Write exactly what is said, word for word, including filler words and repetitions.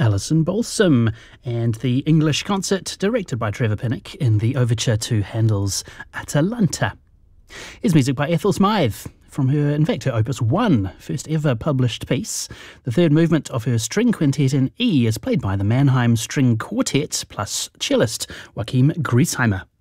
Alison Balsam, and the English concert directed by Trevor Pinnock in the overture to Handel's Atalanta. Here's music by Ethel Smythe from her, in fact, her Opus one, first ever published piece. The third movement of her string quintet in E is played by the Mannheim String Quartet plus cellist Joachim Griesheimer.